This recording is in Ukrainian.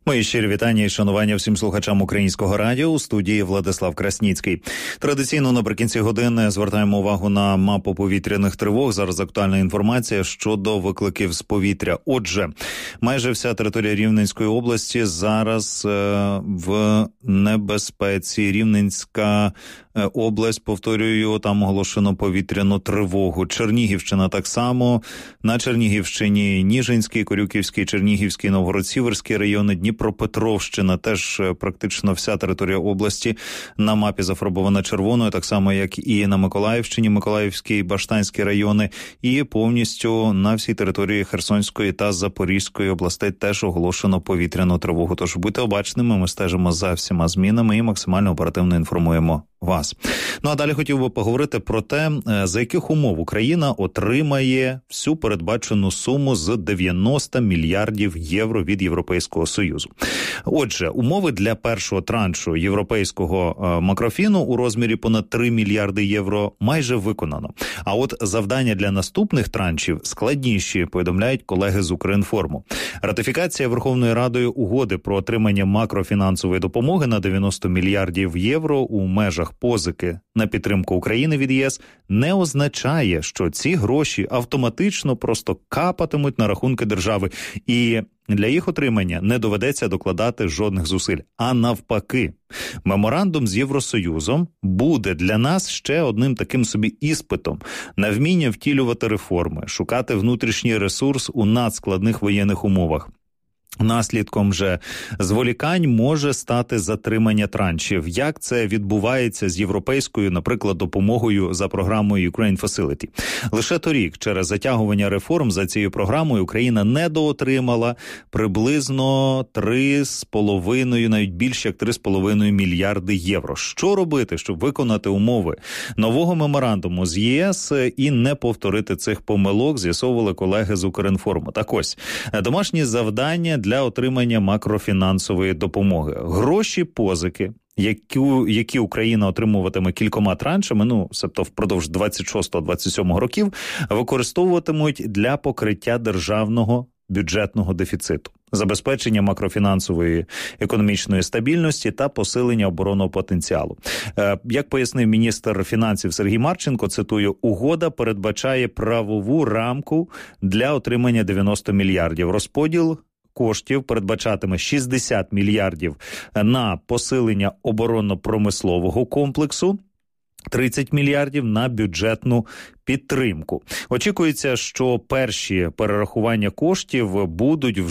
Мої щирі вітання і шанування всім слухачам Українського радіо. У студії Владислав Красніцький. Традиційно наприкінці години звертаємо увагу на мапу повітряних тривог. Зараз актуальна інформація щодо викликів з повітря. Отже, майже вся територія Рівненської області зараз в небезпеці. Рівненська область, повторюю, там оголошено повітряну тривогу. Чернігівщина так само. На Чернігівщині Ніжинський, Корюківський, Чернігівський, Новгород-Сіверський райони, Дніпропетровщина, теж практично вся територія області на мапі зафарбована червоною, так само, як і на Миколаївщині, Миколаївський і Баштанський райони, і повністю на всій території Херсонської та Запорізької областей теж оголошено повітряну тривогу. Тож будьте обачними, ми стежимо за всіма змінами і максимально оперативно інформуємо вас. Ну а далі хотів би поговорити про те, за яких умов Україна отримає всю передбачену суму з 90 мільярдів євро від Європейського Союзу. Отже, умови для першого траншу європейського макрофіну у розмірі понад 3 мільярди євро майже виконано. А от завдання для наступних траншів складніші, повідомляють колеги з Укрінформу. Ратифікація Верховною Радою угоди про отримання макрофінансової допомоги на 90 мільярдів євро у межах позики на підтримку України від ЄС не означає, що ці гроші автоматично просто капатимуть на рахунки держави, і для їх отримання не доведеться докладати жодних зусиль. А навпаки, меморандум з Євросоюзом буде для нас ще одним таким собі іспитом на вміння втілювати реформи, шукати внутрішній ресурс у надскладних воєнних умовах. Наслідком же зволікань може стати затримання траншів. Як це відбувається з європейською, наприклад, допомогою за програмою Ukraine Facility? Лише торік через затягування реформ за цією програмою Україна недоотримала приблизно 3,5, навіть більше як 3,5 мільярди євро. Що робити, щоб виконати умови нового меморандуму з ЄС і не повторити цих помилок, з'ясовували колеги з Укрінформу. Так ось, домашні завдання для отримання макрофінансової допомоги. Гроші позики, які Україна отримуватиме кількома траншами, тобто впродовж 26-27 років, використовуватимуть для покриття державного бюджетного дефіциту, забезпечення макрофінансової економічної стабільності та посилення оборонного потенціалу. Як пояснив міністр фінансів Сергій Марченко, цитую, угода передбачає правову рамку для отримання 90 мільярдів. Розподіл коштів передбачатиме 60 мільярдів на посилення оборонно-промислового комплексу, 30 мільярдів на бюджетну підтримку. Очікується, що перші перерахування коштів будуть вже